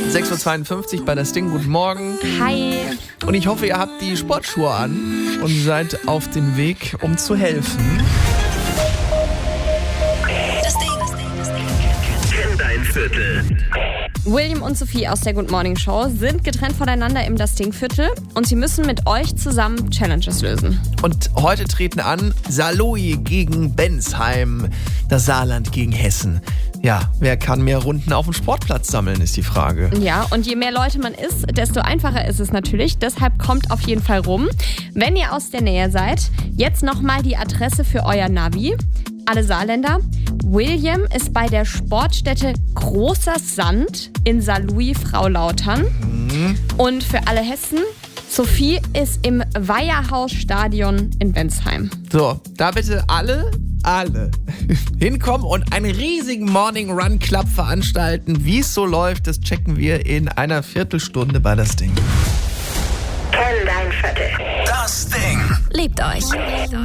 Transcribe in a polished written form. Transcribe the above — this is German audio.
6.52 Uhr bei das Ding. Guten Morgen. Hi. Und ich hoffe, ihr habt die Sportschuhe an und seid auf dem Weg, um zu helfen. Das Ding. Kenn dein Viertel. William und Sophie aus der Good Morning Show sind getrennt voneinander im Das Ding-Viertel und sie müssen mit euch zusammen Challenges lösen. Und heute treten an Saarlouis gegen Bensheim, das Saarland gegen Hessen. Ja, wer kann mehr Runden auf dem Sportplatz sammeln, ist die Frage. Ja, und je mehr Leute man ist, desto einfacher ist es natürlich. Deshalb kommt auf jeden Fall rum. Wenn ihr aus der Nähe seid, jetzt nochmal die Adresse für euer Navi. Alle Saarländer. William ist bei der Sportstätte Großer Sand in Saarlouis-Fraulautern. Und für alle Hessen, Sophie ist im Weiherhaus-Stadion in Bensheim. So, da bitte alle hinkommen und einen riesigen Morning Run Club veranstalten. Wie es so läuft, das checken wir in einer Viertelstunde bei das Ding. Kenn dein Viertel. Das Ding. Liebt euch.